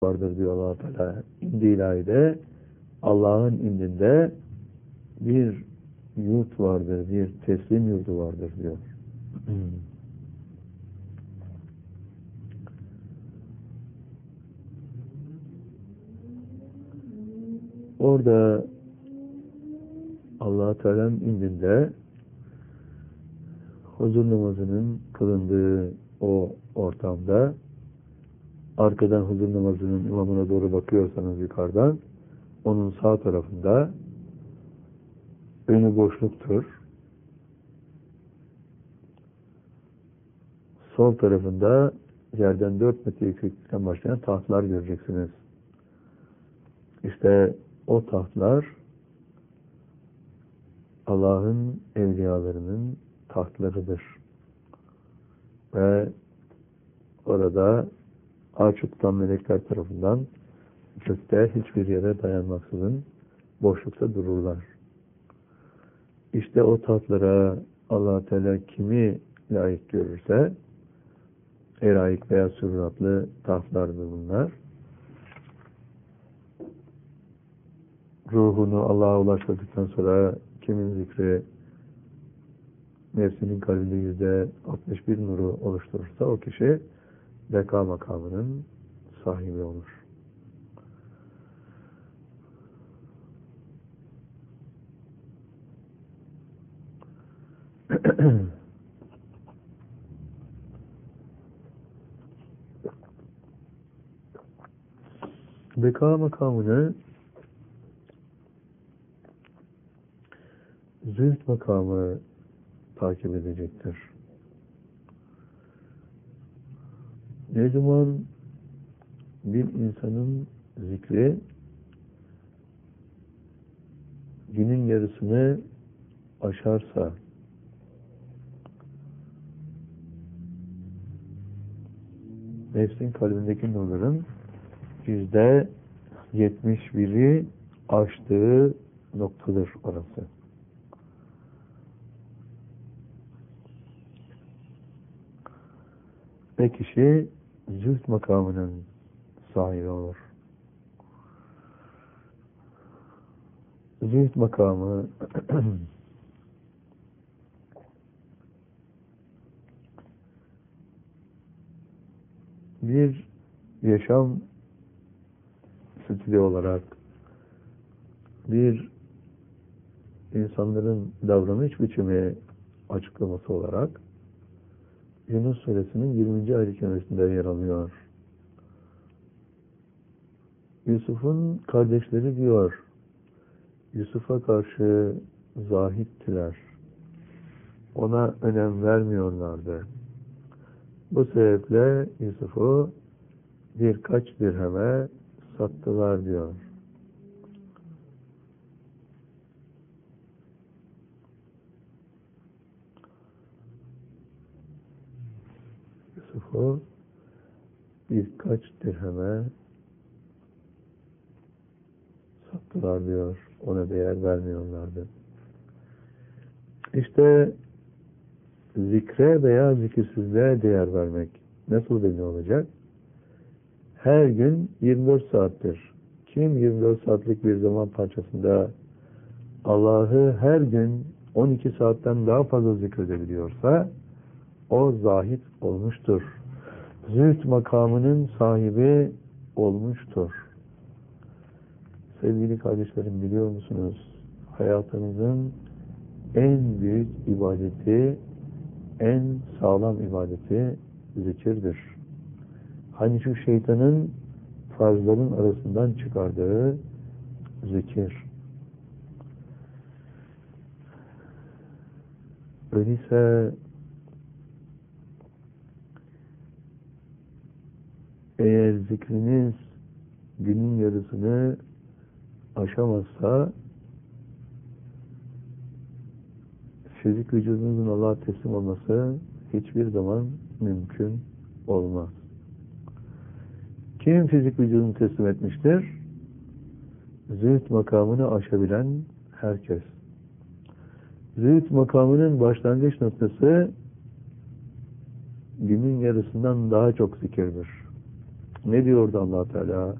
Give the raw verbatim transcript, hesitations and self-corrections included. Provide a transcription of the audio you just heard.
vardır diyor Allah Teala. İndi ilahide, Allah'ın indinde bir yurt vardır, bir teslim yurdu vardır diyor. Orada Allah Teala'nın indinde huzur namazının kılındığı o ortamda, arkadan huzur namazının imamına doğru bakıyorsanız yukarıdan, onun sağ tarafında önü boşluktur. Sol tarafında yerden dört metre yükseklikten başlayan tahtlar göreceksiniz. İşte o tahtlar Allah'ın evliyalarının tahtlarıdır. Ve orada arş tutan melekler tarafından gökte hiçbir yere dayanmaksızın boşlukta dururlar. İşte o tahtlara Allah Teala kimi layık görürse, eraik veya sürratlı tahtlardır bunlar. Ruhunu Allah'a ulaştırdıktan sonra kimin zikri nefsinin kalbinde yüzde altmış bir nuru oluşturursa o kişi beka makamının sahibi olur. Beka makamını zühd makamı takip edecektir. Ne zaman bir insanın zikri günün yarısını aşarsa, nefsin kalbindeki nurların yüzde yetmiş biri aştığı noktadır orası. Ve kişi zühd makamının sahibi olur. Zühd makamı bir yaşam stili olarak, bir insanların davranış biçimi açıklaması olarak Yunus Suresinin yirminci ayet-i kerimesinde yer alıyor. Yusuf'un kardeşleri diyor, Yusuf'a karşı zahittiler. Ona önem vermiyorlardı. Bu sebeple Yusuf'u birkaç dirheme sattılar diyor. Yusuf'u birkaç dirheme sattılar diyor. Ona değer vermiyorlardı. İşte zikre veya zikirsizliğe değer vermek nasıl belli olacak? Her gün yirmi dört saattir. Kim yirmi dört saatlik bir zaman parçasında Allah'ı her gün on iki saatten daha fazla zikredebiliyorsa o zahid olmuştur. Zühd makamının sahibi olmuştur. Sevgili kardeşlerim, biliyor musunuz? Hayatınızın en büyük ibadeti, en sağlam ibadeti zikirdir. Hani şu şeytanın farzların arasından çıkardığı zikir. Öyleyse eğer zikriniz günün yarısını aşamazsa, fizik vücudunuzun Allah'a teslim olması hiçbir zaman mümkün olmaz. Kim fizik vücudunu teslim etmiştir? Zühd makamını aşabilen herkes. Zühd makamının başlangıç noktası günün yarısından daha çok zikirdir. Ne diyordu Allah Teala?